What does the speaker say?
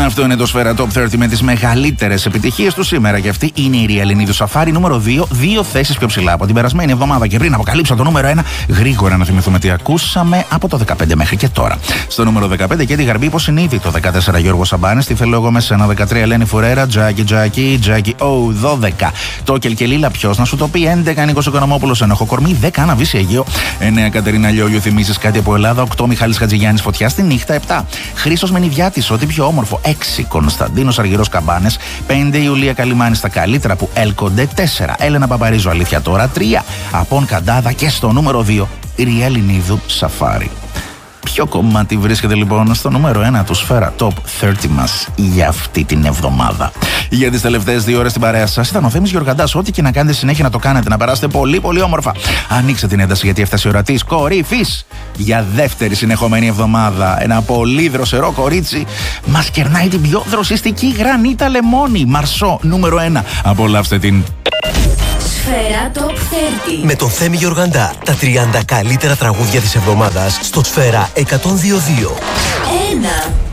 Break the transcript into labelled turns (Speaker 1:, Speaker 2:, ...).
Speaker 1: Αυτό είναι το Σφαίρα Top 30 με τις μεγαλύτερες επιτυχίες του σήμερα. Και αυτή είναι η Ria Linidou Safari νούμερο 2, 2 θέσεις πιο ψηλά από την περασμένη εβδομάδα. Και πριν αποκαλύψω το νούμερο 1, γρήγορα να θυμηθούμε τι ακούσαμε από το 15 μέχρι και τώρα. Στο νούμερο 15 και τη Γαρμπή υποσυνείδητο. 14 Γιώργο Σαμπάνης, τι θέλω εγώ με σένα. 13 Ελένη Φουρέρα, Τζάκι, ο 12 το Κελκελίλα, ποιος να σου το πει. 11 Νίκος Οικονομόπουλος, Ενοχο Κορμί. 10 Άννα Βύση Αιγαίο. 9 Κατερίνα Λιόγιου, θυμίζεις κάτι από Ελλάδα. 8 Μιχάλης Χατζηγιάννης, Φωτιά στη νύχτα. 7 Χρήστος Μενιδιάτης, ό,τι πιο όμορφο. 6 Κωνσταντίνος Αργυρός Καμπάνες. 5 Ιουλία Καλιμάνη, στα καλύτερα που έλκονται. 4 Έλενα Παπαρίζου, αλήθεια τώρα. 3 Απόν Καντάδα. Και στο νούμερο 2 η Ria Linidou Safari. Ποιο κομμάτι βρίσκεται λοιπόν στο νούμερο 1 του Σφαίρα Top 30 μας για αυτή την εβδομάδα? Για τις τελευταίες 2 ώρες στην παρέα σας ήταν ο Θέμης Γεωργαντάς. Ό,τι και να κάνετε συνέχεια να το κάνετε, να περάσετε πολύ πολύ όμορφα. Ανοίξτε την ένταση γιατί έφτασε η ώρα της κορύφης. Για δεύτερη συνεχόμενη εβδομάδα ένα πολύ δροσερό κορίτσι μας κερνάει την πιο δροσιστική γρανίτα λεμόνι. Μαρσό νούμερο 1. Απολαύστε την.
Speaker 2: Σφαίρα Top 30
Speaker 3: με τον Θέμη Γεωργαντά. Τα 30 καλύτερα τραγούδια της εβδομάδας στο Σφαίρα 102.2.
Speaker 2: 1.